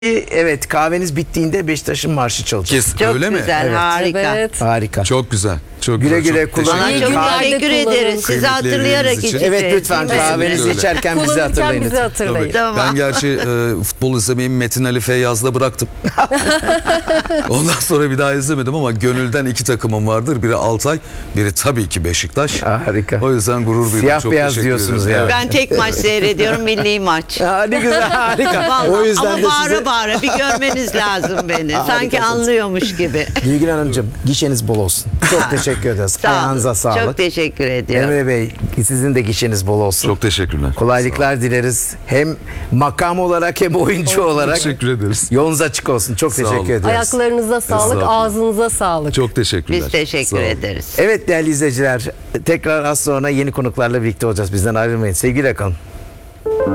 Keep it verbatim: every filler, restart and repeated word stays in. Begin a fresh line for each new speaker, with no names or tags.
Evet, kahveniz bittiğinde Beşiktaş'ın marşı çalacak.
Kes,
Çok
öyle mi?
güzel,
Evet.
harika.
Evet.
Harika.
Çok güzel. Çok
Güle
güzel.
güle
Çok
kullanın.
Bana
teşekkür
çok
ederim.
günlerde
teşekkür
kullanın.
ederiz. Sizi
Kıymetli
hatırlayarak
evleriniz için.
içeceğiz.
Evet, lütfen
Evet.
kahvenizi
Öyle.
içerken bizi
Kullanırken
hatırlayın.
bizi hatırlayın.
Tabii.
Tamam.
Ben gerçi e, futbol izlemeyi Metin Ali Feyyaz'da bıraktım. Ondan sonra bir daha izlemedim ama gönülden iki takımım vardır. Biri Altay, biri tabii ki Beşiktaş.
Harika.
O yüzden gurur duydum.
Siyah
Çok
beyaz
teşekkür
diyorsunuz
ederim.
ya.
Evet.
Ben tek maç seyrediyorum, milli maç.
Aa, ne güzel, harika.
Vallahi.
O yüzden
Ama
de
bağıra
size...
bağıra bir görmeniz lazım beni. Sanki
Harikasınız.
anlıyormuş gibi.
Nilgün Hanımcığım, gişeniz bol olsun. Çok teşekkür ederiz.
Sağ olun.
Ayağınıza sağlık.
Çok teşekkür ediyorum.
Emre Bey, sizin de gişeniz bol olsun.
Çok teşekkürler.
Kolaylıklar dileriz. Hem makam olarak hem oyuncu olarak.
Teşekkür ederiz.
Yolunuz açık olsun. Çok
Sağ
teşekkür
olun.
ederiz.
Ayaklarınıza sağlık,
Estağfurullah.
ağzınıza sağlık.
Çok teşekkürler.
Biz teşekkür
Sağ olun.
ederiz.
Evet değerli izleyiciler, tekrar az sonra yeni konuklarla birlikte olacağız. Bizden ayrılmayın. Sevgiyle kalın.